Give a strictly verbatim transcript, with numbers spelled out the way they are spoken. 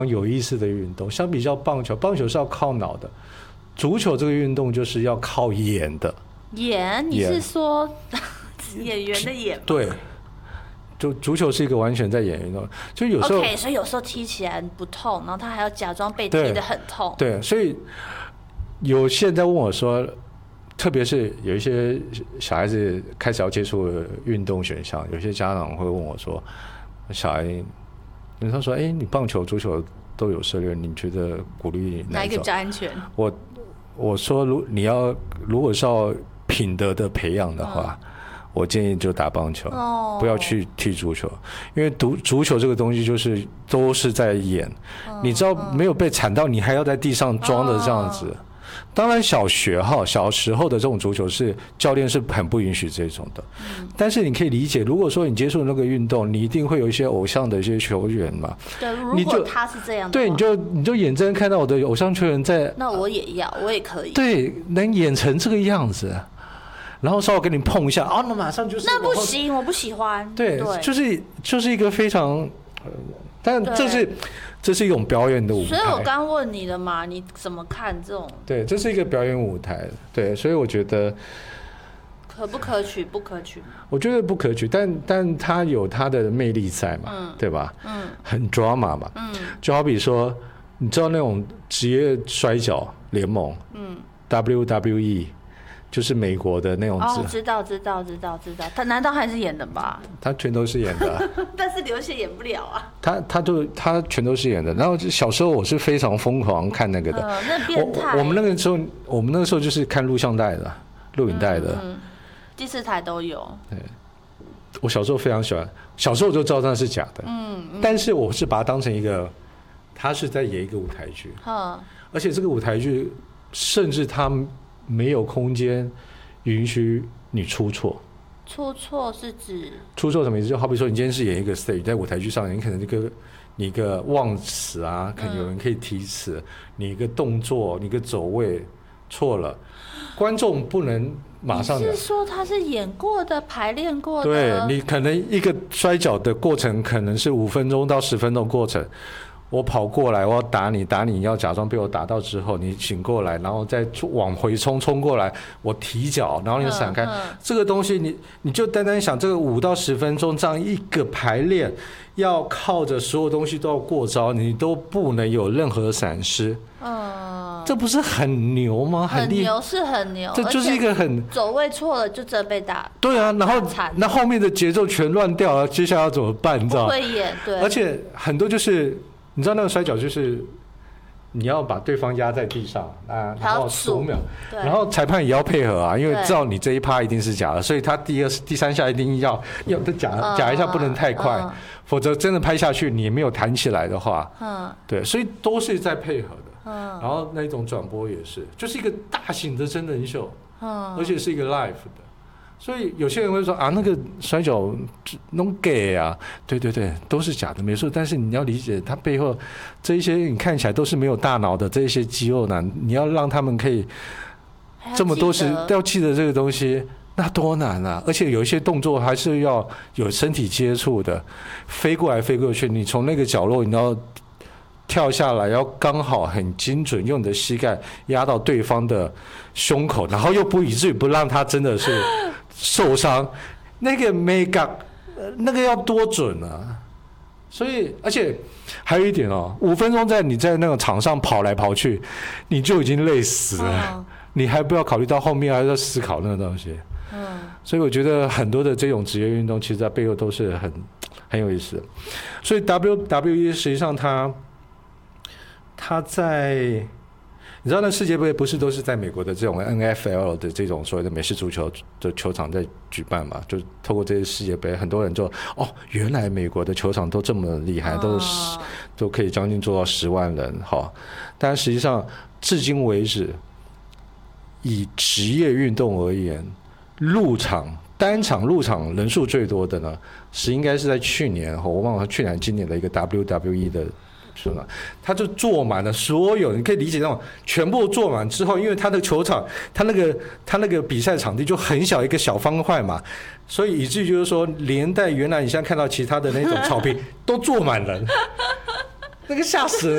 有意思的运动，相比较棒球，棒球是要靠脑的，足球这个运动就是要靠眼的。 眼？你是说演员的演吗？ 对，就足球是一个完全在演运动，就有时候 OK， 所以有时候踢起来不痛，然后他还要假装被踢得很痛。 对，对，所以有些人在问我说，特别是有一些小孩子开始要接触运动选项，有些家长会问我说，小孩。他说：“哎，你棒球、足球都有涉猎，你觉得鼓励哪一个比较安全？” 我我说，如你要如果是要品德的培养的话，嗯、我建议就打棒球，哦、不要去踢足球，因为足足球这个东西就是都是在演，嗯、你知道没有被铲到，你还要在地上装的这样子。哦当然，小学哈小时候的这种足球是教练是很不允许这种的，嗯、但是你可以理解，如果说你接触那个运动，你一定会有一些偶像的一些球员嘛。 对，如果他是这样的， 对，你就你就眼睁看到我的偶像球员在， 那我也要，我也可以。 对，能演成这个样子，然后稍微跟你碰一下，啊，那马上就是那不行，我不喜欢。 对，对就是就是一个非常，但这是。这是一种表演的舞台， 所以我刚问你的嘛，你怎么看这种？ 对，这是一个表演舞台，对，所以我觉得可不可取？不可取。 我觉得不可取，但但它有它的魅力在嘛，嗯、对吧？嗯，很 drama 嘛，嗯，就好比说，你知道那种职业摔跤联盟，嗯 ，W W E。就是美国的那种哦，知道知道知道知道，他难道还是演的吧？ 他全都是演的、啊， 但是流血演不了啊。 他他都他全都是演的。然后小时候我是非常疯狂看那个的， 呃、那变态。 我我们那个时候，我们那个时候就是看录像带的、录影带的， 嗯嗯、第四台都有。 对，我小时候非常喜欢，小时候我就知道那是假的，嗯，嗯但是我是把它当成一个，他是在演一个舞台剧，嗯，而且这个舞台剧甚至他。没有空间允许你出错。 出错是指出错什么意思？就好比说，你今天是演一个 stage， 在舞台剧上，你可能一个你一个忘词啊，可能有人可以提词，嗯、你一个动作，你一个走位错了，观众不能马上。 你是说他是演过的、排练过的？ 对，你可能一个摔跤的过程可能是五分钟到十分钟的过程。我跑过来，我要打你，打你，你要假装被我打到之后，你醒过来，然后再往回冲，冲过来，我提脚，然后你闪开。嗯嗯、这个东西你，你就单单想这个五到十分钟这样一个排练，要靠着所有东西都要过招，你都不能有任何闪失。嗯，这不是很牛吗？ 很牛是很牛， 这就是一个很走位错了就真被打。 对啊，然后那后面的节奏全乱掉了，接下来要怎么办？你知道吗？ 不会演，对。 而且很多就是。你知道那个摔跤就是你要把对方压在地上啊，然后十五秒，然后裁判也要配合啊，因为知道你这一趴一定是假的，所以他第二、第三下一定要要假假一下，不能太快，嗯、否则真的拍下去你没有弹起来的话，嗯，对，所以都是在配合的，嗯，然后那种转播也是，就是一个大型的真人秀，嗯，而且是一个 live 的。所以有些人会说啊，那个摔跤弄 gay 啊，对对对，都是假的，没错。但是你要理解，它背后这一些你看起来都是没有大脑的这一些肌肉男，你要让他们可以这么多时要记得这个东西，那多难啊！而且有一些动作还是要有身体接触的，飞过来飞过去，你从那个角落你要跳下来，要刚好很精准，用你的膝盖压到对方的胸口，然后又不以至于不让他真的是。受伤，那个 make up， 那个要多准啊！所以，而且还有一点哦，五分钟在你在那个场上跑来跑去，你就已经累死了，嗯、你还不要考虑到后面还要思考那个东西。嗯，所以我觉得很多的这种职业运动，其实在背后都是很很有意思的。所以 W W E 实际上它它在。你知道那世界杯不是都是在美国的这种 N F L 的这种所谓的美式足球的球场在举办嘛？就透过这些世界杯，很多人就哦，原来美国的球场都这么厉害，都是都可以将近做到十万人哈。但实际上，至今为止，以职业运动而言，入场单场入场人数最多的呢，是应该是在去年我忘了去年今年的一个 W W E 的。他就坐满了所有，你可以理解那种全部坐满之后，因为他的球场，他那个他那个比赛场地就很小一个小方块嘛，所以以至于就是说，连带原来你现在看到其他的那种草坪都坐满人，那个吓死人。